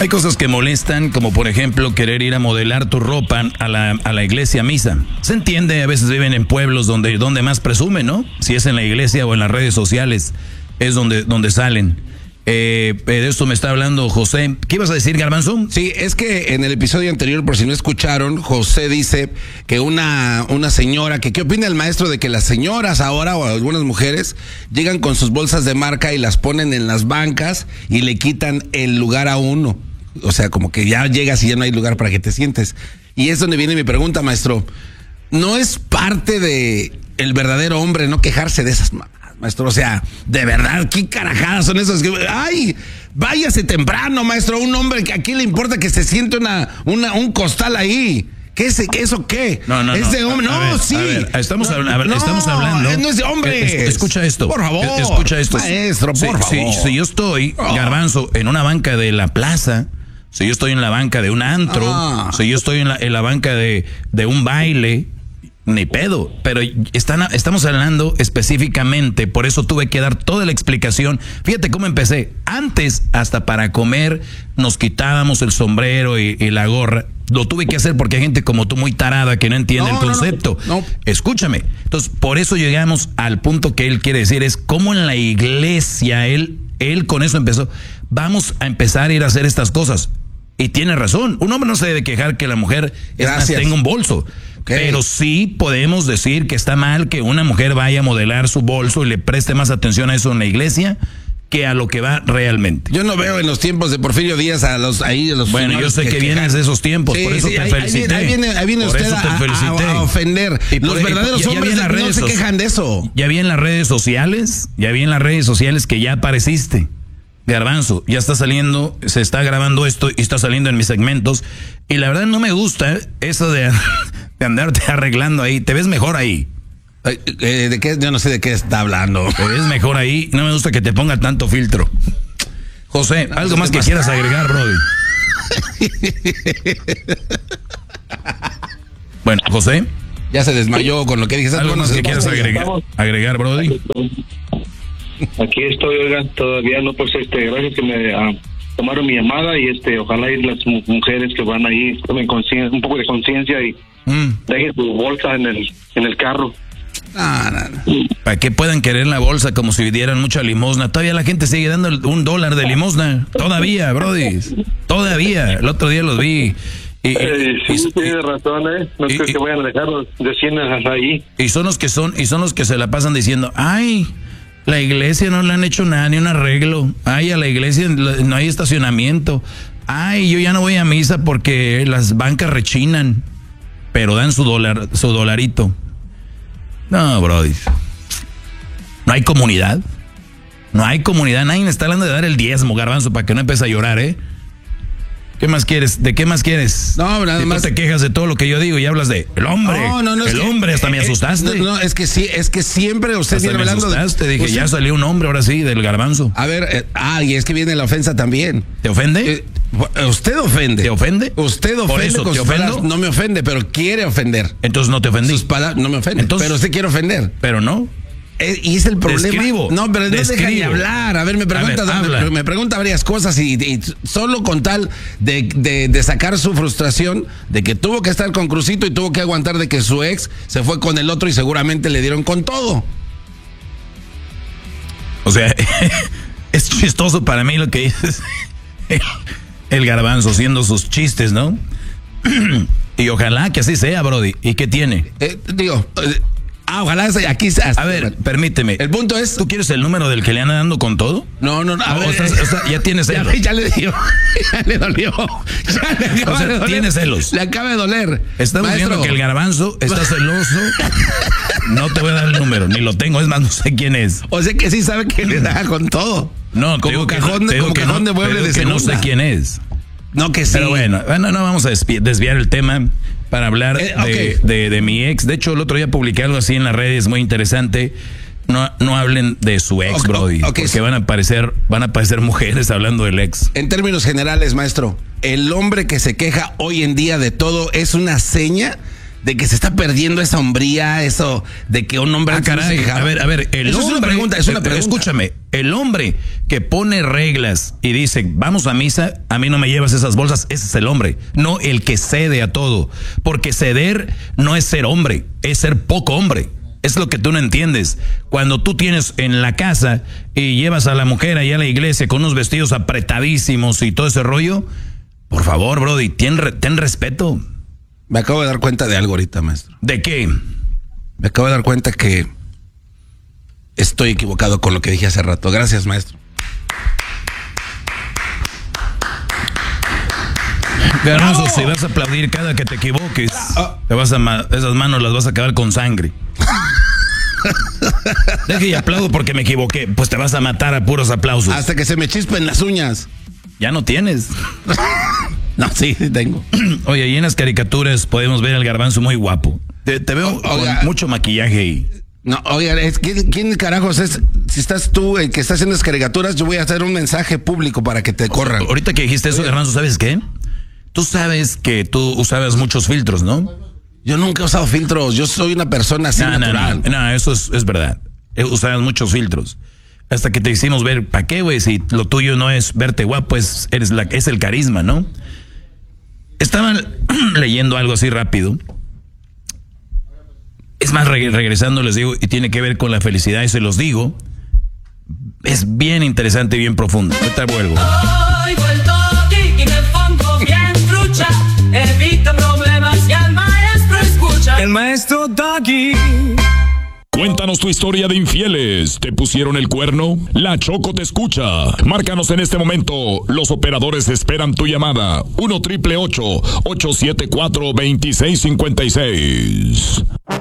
Hay cosas que molestan, como por ejemplo querer ir a modelar tu ropa a la iglesia a misa. Se entiende, a veces viven en pueblos donde más presumen, ¿no? Si es en la iglesia o en las redes sociales, es donde salen. De esto me está hablando José. ¿Qué ibas a decir, Garbanzo? Sí, es que en el episodio anterior, por si no escucharon, José dice que una señora, que qué opina el maestro de que las señoras ahora o algunas mujeres llegan con sus bolsas de marca y las ponen en las bancas y le quitan el lugar a uno. O sea, como que ya llegas y ya no hay lugar para que te sientes. Y es donde viene mi pregunta, maestro. ¿No es parte de el verdadero hombre no quejarse de esas maestro? O sea, de verdad, ¿qué carajadas son esas? ¡Ay! Váyase temprano, maestro. Un hombre que a quién le importa que se siente un costal ahí. ¿Eso qué? No. Es de hombre. No, ver, sí. Estamos hablando. No es de hombre. Escucha esto. Por favor. Escucha esto. Maestro, por favor. Si yo estoy, Garbanzo, en una banca de la plaza, si yo estoy en la banca de un antro, si yo estoy en la banca de un baile, ni pedo. Pero estamos hablando específicamente, por eso tuve que dar toda la explicación. Fíjate cómo empecé. Antes, hasta para comer, nos quitábamos el sombrero y la gorra. Lo tuve que hacer porque hay gente como tú muy tarada que no entiende el concepto. No. Escúchame. Entonces, por eso llegamos al punto que él quiere decir, es cómo en la iglesia él con eso empezó. Vamos a empezar a ir a hacer estas cosas. Y tiene razón. Un hombre no se debe quejar que la mujer tenga un bolso. Okay. Pero sí podemos decir que está mal que una mujer vaya a modelar su bolso y le preste más atención a eso en la iglesia que a lo que va realmente. Yo no veo en los tiempos de Porfirio Díaz a los Bueno, yo sé que vienes de esos tiempos, por eso te felicité. Ahí viene usted a ofender. Los verdaderos hombres no se quejan de eso. Ya vi en las redes sociales que ya apareciste. Garbanzo, ya está saliendo, se está grabando esto y está saliendo en mis segmentos. Y la verdad no me gusta eso de andarte arreglando ahí. Te ves mejor ahí. ¿De qué? Yo no sé de qué está hablando. Te ves mejor ahí. No me gusta que te ponga tanto filtro. José, algo más que quieras agregar, brody. Bueno, José. Ya se desmayó con lo que dijiste. ¿Algo más que quieras agregar, brody? Aquí estoy, oigan, todavía no, pues gracias que me tomaron mi llamada y ojalá y las mujeres que van ahí tomen un poco de conciencia y dejen su bolsa en el carro. Para que puedan querer la bolsa como si dieran mucha limosna. Todavía la gente sigue dando $1 de limosna. Todavía, brody. Todavía. El otro día los vi. Sí, tienes razón, No creo que vayan a dejar de 100 ahí. Y son los que se la pasan diciendo, ay, la iglesia no le han hecho nada, ni un arreglo. Ay, a la iglesia no hay estacionamiento. Ay, yo ya no voy a misa porque las bancas rechinan. Pero dan su dolarito. No, brody. No hay comunidad. Nadie me está hablando de dar el diezmo, Garbanzo, para que no empiece a llorar, ¿Qué más quieres? ¿De qué más quieres? No, nada más. Tú te quejas de todo lo que yo digo y hablas de el hombre. No, el hombre, hasta me asustaste. No, es que sí, es que siempre usted hasta viene me hablando. Asustaste, dije, ya salió un hombre ahora sí, del Garbanzo. A ver, y es que viene la ofensa también. ¿Te ofende? Usted ofende. ¿Te ofende? Usted ofende. Por eso, con ¿te ofendo? palabras. No me ofende, pero quiere ofender. Entonces no te ofendí. Sus palabras no me ofenden. Entonces, pero usted quiere ofender. Pero no. Y es el problema. Describo. No, pero no deja ni hablar. A ver, me pregunta varias cosas y solo con tal de sacar su frustración de que tuvo que estar con Crucito y tuvo que aguantar de que su ex se fue con el otro y seguramente le dieron con todo. O sea, es chistoso para mí lo que dices. El Garbanzo haciendo sus chistes, ¿no? Y ojalá que así sea, brody. ¿Y qué tiene? Ojalá aquí. A ver, permíteme. El punto es. ¿Tú quieres el número del que le anda dando con todo? No. A ver, ya tienes celos. Ya le dio. Ya le dolió. Tienes celos. Le acaba de doler. Estamos viendo que el Garbanzo está celoso. No te voy a dar el número, ni lo tengo, es más, no sé quién es. O sea que sí sabe que le da con todo. No, como cajón de mueble de segunda. No sé quién es. No, que sí. Pero bueno, no vamos a desviar el tema para hablar de mi ex. De hecho, el otro día publiqué algo así en las redes, muy interesante. No hablen de su ex, brody, porque van a aparecer mujeres hablando del ex. En términos generales, maestro, el hombre que se queja hoy en día de todo es una seña de que se está perdiendo esa hombría, eso de que un hombre... caray, a ver, el eso hombre... es una pregunta. Escúchame, el hombre que pone reglas y dice, vamos a misa, a mí no me llevas esas bolsas, ese es el hombre, no el que cede a todo. Porque ceder no es ser hombre, es ser poco hombre. Es lo que tú no entiendes. Cuando tú tienes en la casa y llevas a la mujer allá a la iglesia con unos vestidos apretadísimos y todo ese rollo, por favor, Brody, ten respeto. Me acabo de dar cuenta de algo ahorita, maestro. ¿De qué? Me acabo de dar cuenta que estoy equivocado con lo que dije hace rato. Gracias, maestro. Garbanzo, si vas a aplaudir cada que te equivoques, esas manos las vas a acabar con sangre. Deje y aplaudo porque me equivoqué. Pues te vas a matar a puros aplausos. Hasta que se me chispen las uñas. Ya no tienes. No, sí tengo. Oye, y en las caricaturas podemos ver al Garbanzo muy guapo. Te veo con mucho maquillaje y... No, oiga, ¿quién carajos es? Si estás tú el que está haciendo las caricaturas, yo voy a hacer un mensaje público para que te corran. Ahorita que dijiste eso, Garbanzo, ¿sabes qué? Tú sabes que tú usabas muchos filtros, ¿no? Yo nunca he usado filtros, yo soy una persona así natural. No, eso es verdad. Usabas muchos filtros. Hasta que te hicimos ver, ¿para qué, güey? Si lo tuyo no es verte guapo, es el carisma, ¿no? Estaba leyendo algo así rápido. Es más, regresando les digo, y tiene que ver con la felicidad, y se los digo. Es bien interesante y bien profundo. Ahorita vuelvo. Hoy vuelto aquí y me pongo bien trucha. Evita problemas y al maestro escucha. El maestro Doggy. Cuéntanos tu historia de infieles. ¿Te pusieron el cuerno? La Choco te escucha. Márcanos en este momento. Los operadores esperan tu llamada. 1-888-874-2656.